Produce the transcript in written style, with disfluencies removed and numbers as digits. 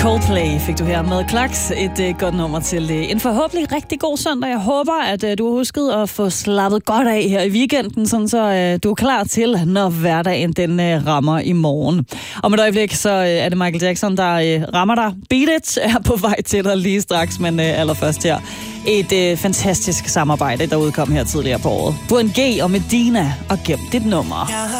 Coldplay fik du her med Klaks. Et godt nummer til en forhåbentlig rigtig god søndag. Jeg håber, at du har husket at få slappet godt af her i weekenden, sådan så du er klar til, når hverdagen den rammer i morgen. Om et øjeblik, så er det Michael Jackson, der rammer dig. Beat It er på vej til dig lige straks, men allerførst her. Et fantastisk samarbejde, der udkom her tidligere på året. Buen G og Medina og Gem dit nummer.